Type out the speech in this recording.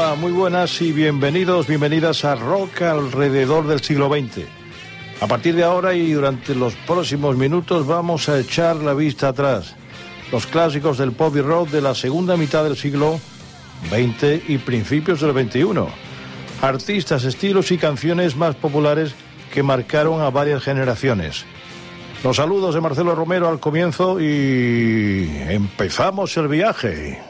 Hola, muy buenas y bienvenidos, bienvenidas a Rock alrededor del siglo XX. A partir de ahora y durante los próximos minutos vamos a echar la vista atrás. Los clásicos del pop y rock de la segunda mitad del siglo XX y principios del XXI. Artistas, estilos y canciones más populares que marcaron a varias generaciones. Los saludos de Marcelo Romero al comienzo y empezamos el viaje.